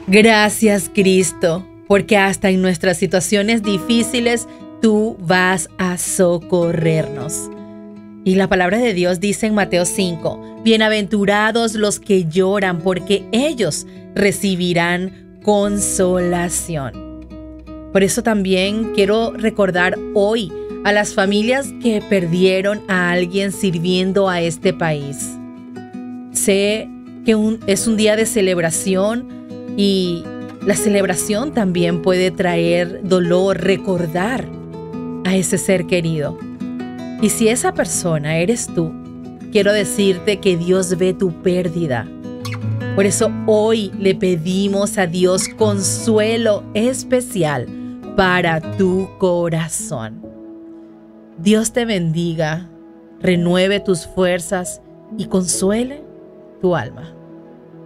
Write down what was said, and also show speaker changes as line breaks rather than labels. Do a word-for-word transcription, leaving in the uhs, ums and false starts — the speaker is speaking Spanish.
Gracias, Cristo, porque hasta en nuestras situaciones difíciles tú vas a socorrernos. Y la palabra de Dios dice en Mateo cinco, bienaventurados los que lloran, porque ellos recibirán consolación. Por eso también quiero recordar hoy a las familias que perdieron a alguien sirviendo a este país. Sé que un, es un día de celebración y la celebración también puede traer dolor, recordar a ese ser querido. Y si esa persona eres tú, quiero decirte que Dios ve tu pérdida. Por eso hoy le pedimos a Dios consuelo especial para tu corazón. Dios te bendiga, renueve tus fuerzas y consuele tu alma.